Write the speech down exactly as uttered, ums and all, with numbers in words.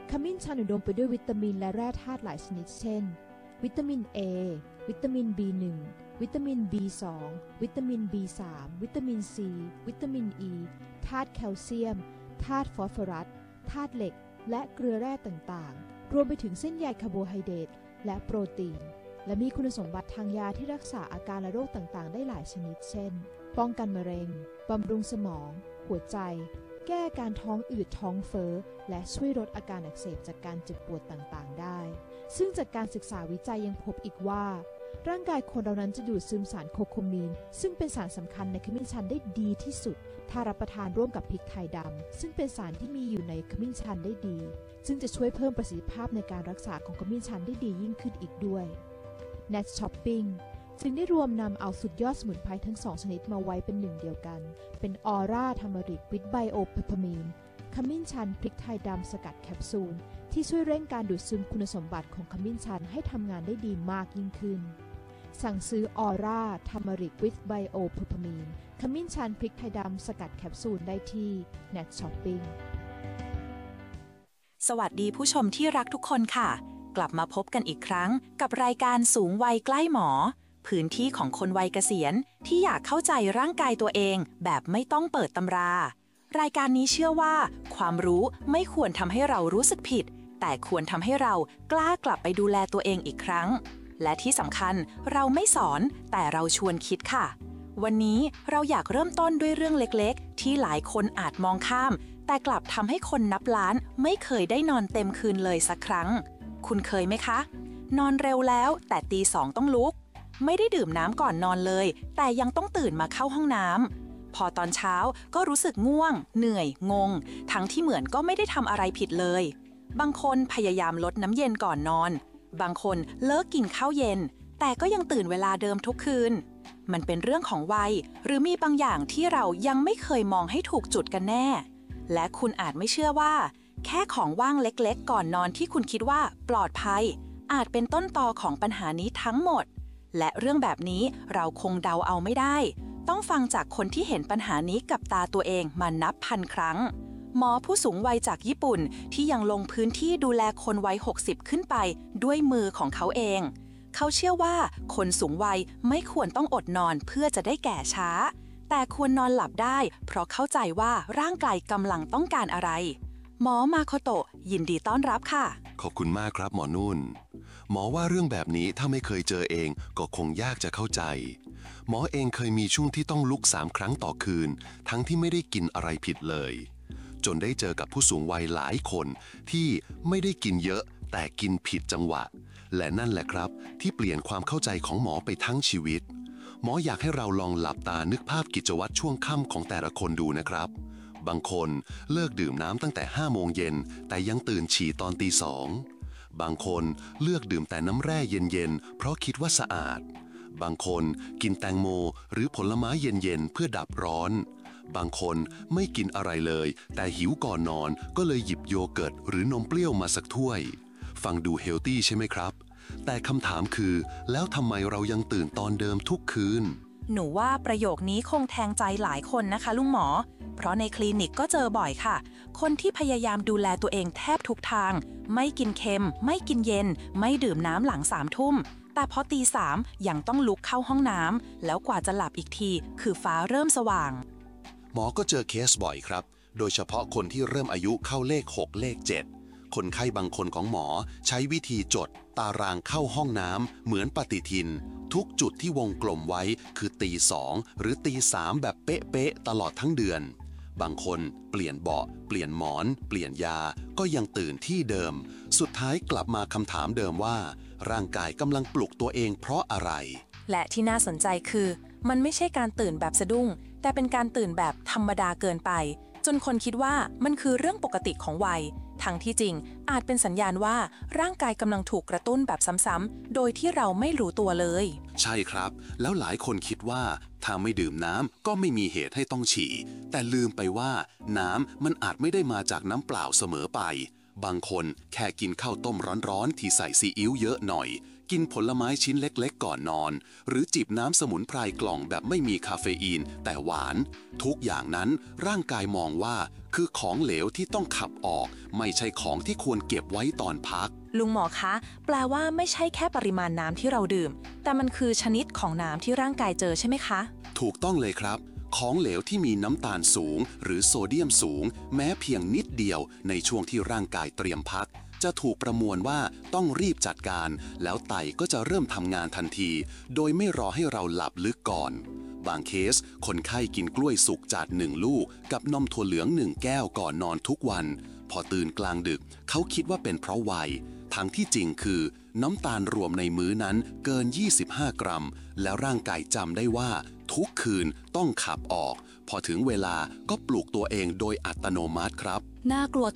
ขมิ้นชันอุดมไปด้วยวิตามินและแร่ธาตุหลายชนิดเช่นวิตามิน A วิตามิน บี หนึ่ง วิตามิน บี สอง วิตามิน บี สาม วิตามิน C วิตามิน E ธาตุแคลเซียมธาตุฟอสฟอรัสธาตุเหล็กและเกลือแร่ต่างๆรวมไปถึงเส้นใยคาร์โบไฮเดรตและโปรตีนและมีคุณสมบัติทางยาที่รักษาอาการและโรคต่างๆได้หลายชนิดเช่นป้องกันมะเร็งบำรุงสมองหัวใจแก้การท้องอืดท้องเฟ้อและช่วยลดอาการอักเสบจากการเจ็บปวดต่างๆได้ซึ่งจากการศึกษาวิจัยยังพบอีกว่าร่างกายคนเรานั้นจะดูดซึมสารโคโคมีนซึ่งเป็นสารสำคัญในขมิ้นชันได้ดีที่สุดถ้ารับประทานร่วมกับพริกไทยดำซึ่งเป็นสารที่มีอยู่ในขมิ้นชันได้ดีซึ่งจะช่วยเพิ่มประสิทธิภาพในการรักษาของขมิ้นชันได้ดียิ่งขึ้นอีกด้วย Nat Shopping จึงได้รวมนำเอาสุดยอดสมุนไพรทั้งสองชนิดมาไว้เป็นหนึ่งเดียวกันเป็นออร่าทามาริกวิตไบโอเพปเปอร์มีนขมิ้นชันพริกไทยดำสกัดแคปซูลที่ช่วยเร่งการดูดซึมคุณสมบัติของขมิ้นชันให้ทำงานได้ดีมากยิ่งขึ้นสั่งซื้อออร่าทามาริกวิตไบโอเพปเปอร์มีนขมิ้นชันพริกไทยดำสกัดแคปซูลได้ที่ Nat Shopping สวัสดีผู้ชมที่รักทุกคนค่ะกลับมาพบกันอีกครั้งกับรายการสูงวัยใกล้หมอพื้นที่ของคนวัยเกษียณที่อยากเข้าใจร่างกายตัวเองแบบไม่ต้องเปิดตำรารายการนี้เชื่อว่าความรู้ไม่ควรทำให้เรารู้สึกผิดแต่ควรทำให้เรากล้ากลับไปดูแลตัวเองอีกครั้งและที่สำคัญเราไม่สอนแต่เราชวนคิดค่ะวันนี้เราอยากเริ่มต้นด้วยเรื่องเล็กๆที่หลายคนอาจมองข้ามแต่กลับทำให้คนนับล้านไม่เคยได้นอนเต็มคืนเลยสักครั้งคุณเคยไหมคะนอนเร็วแล้วแต่ตีสองต้องลุกไม่ได้ดื่มน้ำก่อนนอนเลยแต่ยังต้องตื่นมาเข้าห้องน้ำพอตอนเช้าก็รู้สึกง่วงเหนื่อยงงทั้งที่เหมือนก็ไม่ได้ทำอะไรผิดเลยบางคนพยายามลดน้ำเย็นก่อนนอนบางคนเลิกกินข้าวเย็นแต่ก็ยังตื่นเวลาเดิมทุกคืนมันเป็นเรื่องของวัยหรือมีบางอย่างที่เรายังไม่เคยมองให้ถูกจุดกันแน่และคุณอาจไม่เชื่อว่าแค่ของว่างเล็กๆก่อนนอนที่คุณคิดว่าปลอดภัยอาจเป็นต้นตอของปัญหานี้ทั้งหมดและเรื่องแบบนี้เราคงเดาเอาไม่ได้ต้องฟังจากคนที่เห็นปัญหานี้กับตาตัวเองมานับพันครั้งหมอผู้สูงวัยจากญี่ปุ่นที่ยังลงพื้นที่ดูแลคนวัยหกสิบขึ้นไปด้วยมือของเขาเองเขาเชื่อว่าคนสูงวัยไม่ควรต้องอดนอนเพื่อจะได้แก่ช้าแต่ควรนอนหลับได้เพราะเข้าใจว่าร่างกายกำลังต้องการอะไรหมอมาโคโตะยินดีต้อนรับค่ะขอบคุณมากครับหมอนุ่นหมอว่าเรื่องแบบนี้ถ้าไม่เคยเจอเองก็คงยากจะเข้าใจหมอเองเคยมีช่วงที่ต้องลุกสามครั้งต่อคืนทั้งที่ไม่ได้กินอะไรผิดเลยจนได้เจอกับผู้สูงวัยหลายคนที่ไม่ได้กินเยอะแต่กินผิดจังหวะและนั่นแหละครับที่เปลี่ยนความเข้าใจของหมอไปทั้งชีวิตหมออยากให้เราลองหลับตานึกภาพกิจวัตรช่วงค่ำของแต่ละคนดูนะครับบางคนเลิกดื่มน้ำตั้งแต่ห้าโมงเย็นแต่ยังตื่นฉี่ตอนตีสองบางคนเลือกดื่มแต่น้ำแร่เย็นๆเพราะคิดว่าสะอาดบางคนกินแตงโมหรือผลไม้เย็นๆเพื่อดับร้อนบางคนไม่กินอะไรเลยแต่หิวก่อนนอนก็เลยหยิบโยเกิร์ตหรือนมเปรี้ยวมาสักถ้วยฟังดูเฮลตี้ใช่ไหมครับแต่คำถามคือแล้วทำไมเรายังตื่นตอนเดิมทุกคืนหนูว่าประโยคนี้คงแทงใจหลายคนนะคะลุงหมอเพราะในคลินิกก็เจอบ่อยค่ะคนที่พยายามดูแลตัวเองแทบทุกทางไม่กินเค็มไม่กินเย็นไม่ดื่มน้ำหลังสามทุ่มแต่พอตีสามยังต้องลุกเข้าห้องน้ำแล้วกว่าจะหลับอีกทีคือฟ้าเริ่มสว่างหมอก็เจอเคสบ่อยครับโดยเฉพาะคนที่เริ่มอายุเข้าเลขหกเลขเจ็ดคนไข้บางคนของหมอใช้วิธีจดตารางเข้าห้องน้ำเหมือนปฏิทินทุกจุดที่วงกลมไว้คือตีสองหรือตีสามแบบเป๊ะๆตลอดทั้งเดือนบางคนเปลี่ยนเบาะเปลี่ยนหมอนเปลี่ยนยาก็ยังตื่นที่เดิมสุดท้ายกลับมาคำถามเดิมว่าร่างกายกำลังปลุกตัวเองเพราะอะไรและที่น่าสนใจคือมันไม่ใช่การตื่นแบบสะดุ้งแต่เป็นการตื่นแบบธรรมดาเกินไปจนคนคิดว่ามันคือเรื่องปกติของวัยทั้งที่จริงอาจเป็นสัญญาณว่าร่างกายกำลังถูกกระตุ้นแบบซ้ำๆโดยที่เราไม่รู้ตัวเลยใช่ครับแล้วหลายคนคิดว่าถ้าไม่ดื่มน้ำก็ไม่มีเหตุให้ต้องฉี่แต่ลืมไปว่าน้ำมันอาจไม่ได้มาจากน้ำเปล่าเสมอไปบางคนแค่กินข้าวต้มร้อนๆที่ใส่ซีอิ๊วเยอะหน่อยกินผลไม้ชิ้นเล็กๆก่อนนอน หรือจิบน้ำสมุนไพรกล่องแบบไม่มีคาเฟอีนแต่หวาน ทุกอย่างนั้นร่างกายมองว่าคือของเหลวที่ต้องขับออก ไม่ใช่ของที่ควรเก็บไว้ตอนพักลุงหมอคะ แปลว่าไม่ใช่แค่ปริมาณน้ำที่เราดื่ม แต่มันคือชนิดของน้ำที่ร่างกายเจอใช่ไหมคะถูกต้องเลยครับ ของเหลวที่มีน้ำตาลสูง หรือโซเดียมสูง แม้เพียงนิดเดียวในช่วงที่ร่างกายเตรียมพัก จะถูกประมวลว่าต้องรีบจัดการ แล้วไตก็จะเริ่มทำงานทันที โดยไม่รอให้เราหลับลึกก่อน บางเคส คนไข้กินกล้วยสุกจัดหนึ่งลูก กับนมถั่วเหลืองหนึ่งแก้วก่อนนอนทุกวัน พอตื่นกลางดึก เขาคิดว่าเป็นเพราะวัย ทั้งที่จริงคือ น้ำตาลรวมในมื้อนั้นเกิน ยี่สิบห้า กรัม แล้วร่างกายจำได้ว่า ทุกคืนต้องขับออก พอถึงเวลาก็ปลุกตัวเองโดยอัตโนมัติครับน่ากลัว